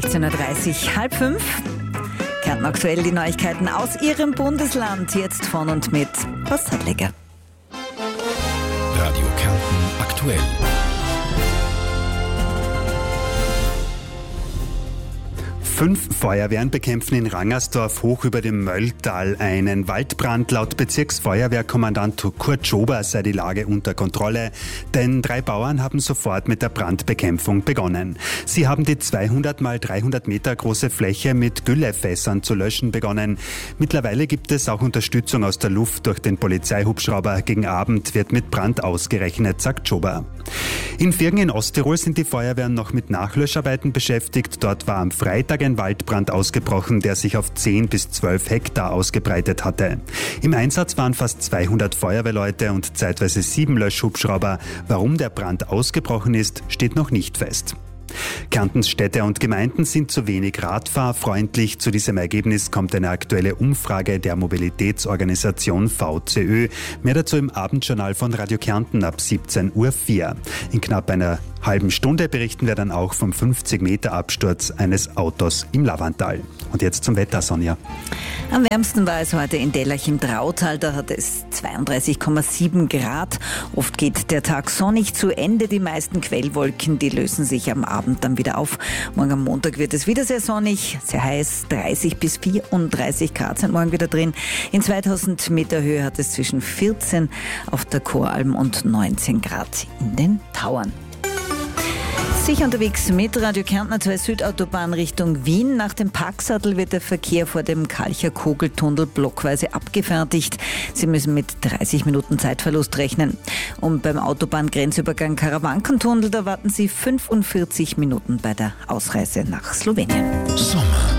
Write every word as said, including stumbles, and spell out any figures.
sechzehn Uhr dreißig, halb fünf. Kärnten aktuell die Neuigkeiten aus Ihrem Bundesland. Jetzt von und mit Horst Hadleger. Radio Kärnten aktuell. Fünf Feuerwehren bekämpfen in Rangersdorf hoch über dem Mölltal einen Waldbrand. Laut Bezirksfeuerwehrkommandant Kurt Schober sei die Lage unter Kontrolle, denn drei Bauern haben sofort mit der Brandbekämpfung begonnen. Sie haben die zweihundert mal dreihundert Meter große Fläche mit Güllefässern zu löschen begonnen. Mittlerweile gibt es auch Unterstützung aus der Luft durch den Polizeihubschrauber. Gegen Abend wird mit Brand ausgerechnet, sagt Schober. In Virgen in Osttirol sind die Feuerwehren noch mit Nachlöscharbeiten beschäftigt. Dort war am Freitag ein Waldbrand ausgebrochen, der sich auf zehn bis zwölf Hektar ausgebreitet hatte. Im Einsatz waren fast zweihundert Feuerwehrleute und zeitweise sieben Löschhubschrauber. Warum der Brand ausgebrochen ist, steht noch nicht fest. Kärntens Städte und Gemeinden sind zu wenig radfahrfreundlich. Zu diesem Ergebnis kommt eine aktuelle Umfrage der Mobilitätsorganisation V C Ö. Mehr dazu im Abendjournal von Radio Kärnten ab siebzehn Uhr vier. In knapp einer halben Stunde berichten wir dann auch vom fünfzig Meter Absturz eines Autos im Lavantal. Und jetzt zum Wetter, Sonja. Am wärmsten war es heute in Dellach im Drautal. Da hat es zweiunddreißig Komma sieben Grad. Oft geht der Tag sonnig zu Ende. Die meisten Quellwolken, die lösen sich am Abend dann wieder auf. Morgen am Montag wird es wieder sehr sonnig, sehr heiß. dreißig bis vierunddreißig Grad sind morgen wieder drin. In zweitausend Meter Höhe hat es zwischen vierzehn auf der Choralm und neunzehn Grad in den Tauern. Sicher unterwegs mit Radio Kärntner zwei Südautobahn Richtung Wien. Nach dem Parksattel wird der Verkehr vor dem Kalcher Kogeltunnel blockweise abgefertigt. Sie müssen mit dreißig Minuten Zeitverlust rechnen. Und beim Autobahngrenzübergang Karawankentunnel, da warten Sie fünfundvierzig Minuten bei der Ausreise nach Slowenien. Sommer.